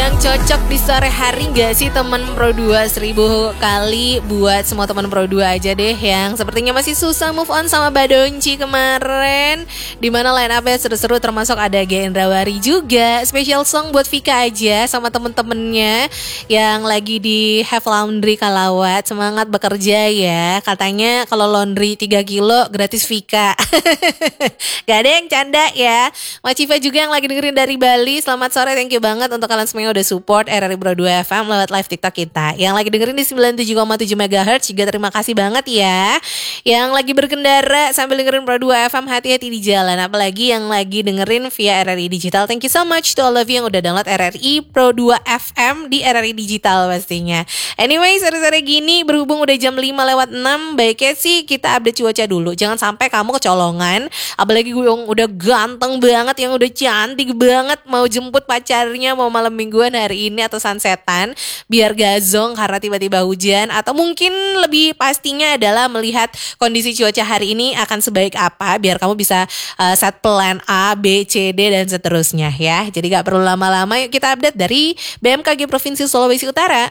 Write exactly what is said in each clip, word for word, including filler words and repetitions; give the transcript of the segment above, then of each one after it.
Yang cocok di sore hari gak sih temen Pro dua? Seribu kali buat semua temen Pro dua aja deh yang sepertinya masih susah move on sama Badonci kemarin, dimana line up-nya seru-seru, termasuk ada Gendrawari juga. Special song buat Vika aja sama temen-temennya yang lagi di Have Laundry Kalawat. Semangat bekerja ya. Katanya kalau laundry tiga kilo gratis Vika. Gak ada yang canda ya. Maciva juga yang lagi dengerin dari Bali. Selamat sore, thank you banget untuk kalian semua yang udah support R R I Pro dua F M lewat live TikTok kita. Yang lagi dengerin di sembilan puluh tujuh koma tujuh megahertz juga terima kasih banget ya. Yang lagi berkendara sambil dengerin Pro dua F M, hati-hati di jalan. Apalagi yang lagi dengerin via R R I Digital. Thank you so much to all of you yang udah download R R I Pro dua F M di R R I Digital pastinya. Anyway, sore-sore gini berhubung udah jam lima lewat enam, baiknya sih kita update cuaca dulu. Jangan sampai kamu kecolongan. Apalagi gue yang udah ganteng banget, yang udah cantik banget, mau jemput pacarnya, mau malam mingguan hari ini atau sunsetan, biar gazong karena tiba-tiba hujan. Atau mungkin lebih pastinya adalah melihat kondisi cuaca hari ini akan sebaik apa, biar kamu bisa uh, set plan A, B, C, D dan seterusnya ya. Jadi gak perlu lama-lama, yuk kita update dari B M K G Provinsi Sulawesi Utara.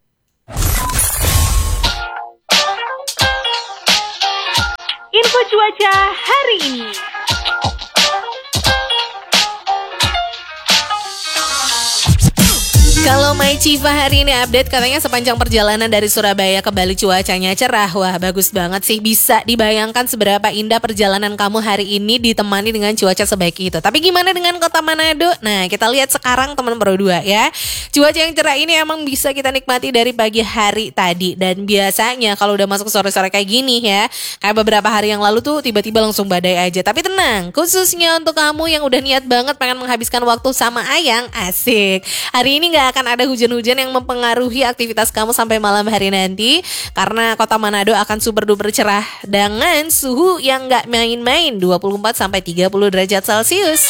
Info cuaca hari ini. Kalau My Civa hari ini update, katanya sepanjang perjalanan dari Surabaya ke Bali cuacanya cerah. Wah, bagus banget sih. Bisa dibayangkan seberapa indah perjalanan kamu hari ini ditemani dengan cuaca sebaik itu. Tapi gimana dengan kota Manado? Nah, kita lihat sekarang teman Pro dua ya. Cuaca yang cerah ini emang bisa kita nikmati dari pagi hari tadi. Dan biasanya kalau udah masuk sore-sore kayak gini ya, kayak beberapa hari yang lalu tuh tiba-tiba langsung badai aja. Tapi tenang, khususnya untuk kamu yang udah niat banget pengen menghabiskan waktu sama Ayang, asik. Hari ini gak akan ada hujan-hujan yang mempengaruhi aktivitas kamu sampai malam hari nanti, karena kota Manado akan super duper cerah dengan suhu yang gak main-main, dua puluh empat sampai tiga puluh derajat Celcius.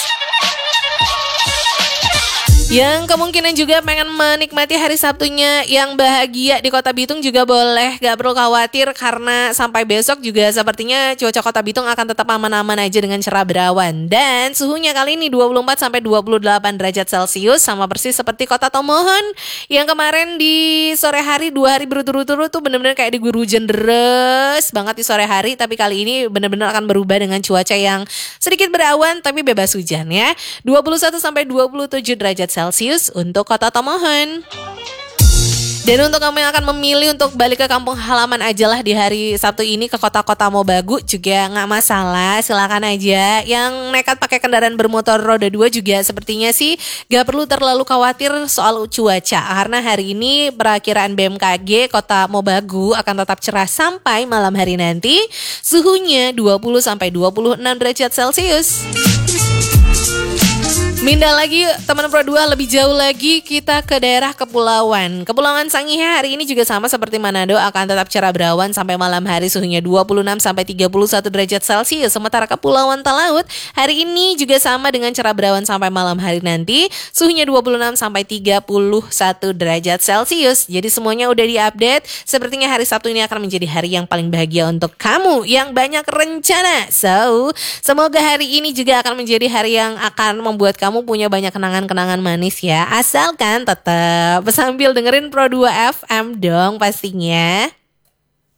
Yang kemungkinan juga pengen menikmati hari Sabtunya yang bahagia di Kota Bitung juga boleh, gak perlu khawatir karena sampai besok juga sepertinya cuaca Kota Bitung akan tetap aman-aman aja dengan cerah berawan. Dan suhunya kali ini dua puluh empat sampai dua puluh delapan derajat Celcius, sama persis seperti Kota Tomohon yang kemarin di sore hari dua hari berturut-turut tuh bener-bener kayak diguyur hujan deras banget di sore hari. Tapi kali ini bener-bener akan berubah dengan cuaca yang sedikit berawan tapi bebas hujan ya. dua puluh satu sampai dua puluh tujuh derajat Celcius untuk Kota Tomohon. Dan untuk kamu yang akan memilih untuk balik ke kampung halaman aja lah di hari Sabtu ini ke kota-kota Mobagu juga gak masalah, silakan aja. Yang nekat pakai kendaraan bermotor roda dua juga sepertinya sih gak perlu terlalu khawatir soal cuaca, karena hari ini perakiraan B M K G kota Mobagu akan tetap cerah sampai malam hari nanti. Suhunya dua puluh sampai dua puluh enam derajat Celcius. Mindah lagi teman Pro dua, lebih jauh lagi kita ke daerah kepulauan. Kepulauan Sangihe hari ini juga sama seperti Manado, akan tetap cerah berawan sampai malam hari, suhunya dua puluh enam sampai tiga puluh satu derajat Celcius. Sementara Kepulauan Talaut hari ini juga sama dengan cerah berawan sampai malam hari nanti, suhunya dua puluh enam sampai tiga puluh satu derajat Celcius. Jadi semuanya udah diupdate. Sepertinya hari Sabtu ini akan menjadi hari yang paling bahagia untuk kamu yang banyak rencana. So, semoga hari ini juga akan menjadi hari yang akan membuat kamu kamu punya banyak kenangan-kenangan manis ya. Asalkan tetap sambil dengerin Pro dua F M dong pastinya.